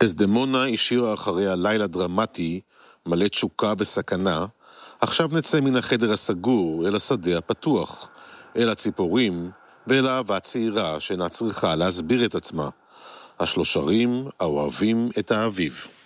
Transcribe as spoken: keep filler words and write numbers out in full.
דסדמונה השאירה אחריה לילה דרמטי, מלא תשוקה וסכנה. עכשיו נצא מן החדר הסגור אל השדה הפתוח, אל הציפורים ואל האהבה צעירה שאינה צריכה להסביר את עצמה. השלושרים האוהבים את האביב.